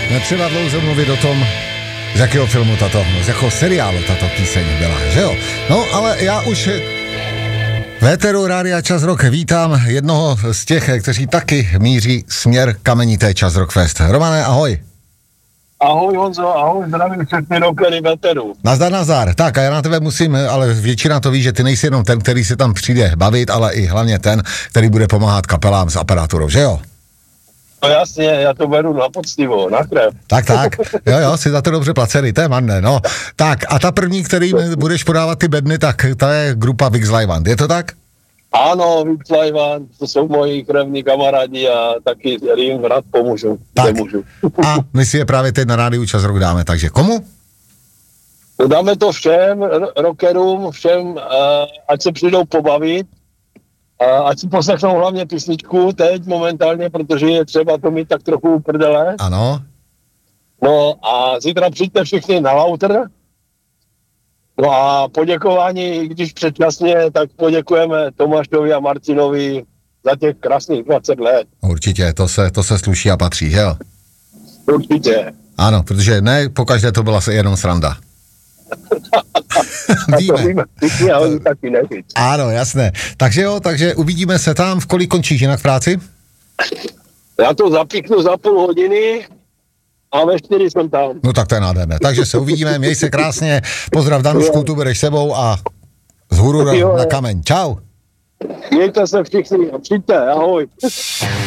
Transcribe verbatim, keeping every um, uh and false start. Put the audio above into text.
netřeba dlouze mluvit o tom, z jakého filmu tato, z jakého seriálu tato píseň byla, že jo? No, ale já už v éteru Rádia Čas Rock vítám jednoho z těch, kteří taky míří směr kamenité Čas Rock Fest. Romane, ahoj. Ahoj Honzo, ahoj, zdravím všechny rockery v éteru. Nazdar, nazdar. Tak a já na tebe musím, ale většina to ví, že ty nejsi jenom ten, který se tam přijde bavit, ale i hlavně ten, který bude pomáhat kapelám s aparaturou, že jo? No jasně, já to beru na poctivo, na krev. Tak, tak, jo, jo, jsi za to dobře placený, to je manne, no. Tak a ta první, který budeš podávat ty bedny, tak ta je grupa Vix Lajvant, je to tak? Ano, Vix Lajvant, to jsou moji krevní kamarádi a taky jim rád pomůžu, tak. Můžu. A my si je právě teď na rádiu Čas Rock dáme, takže komu? No dáme to všem rockerům, všem, uh, ať se přijdou pobavit, uh, ať si poslechnou hlavně písničku teď momentálně, protože je třeba to mít tak trochu uprdele. Ano. No a zítra přijďte všichni na Lauter. No a poděkování, když předčasně, tak poděkujeme Tomášovi a Martinovi za těch krásných dvacet let. Určitě, to se, to se sluší a patří, že jo? Určitě. Ano, protože ne, pokaždé to byla se jenom sranda. Víme. To víme, všichni, ale to taky nevíc. Ano, jasné. Takže jo, takže uvidíme se tam, v kolik končíš jinak v práci? Já to zapíknu za půl hodiny a ve čtyři jsem tam. No tak to je nádherné. Takže se uvidíme, měj se krásně, pozdrav Danušku, tu bereš sebou a zhůru na, na kameň. Čau. Mějte se všichni a přijďte, ahoj.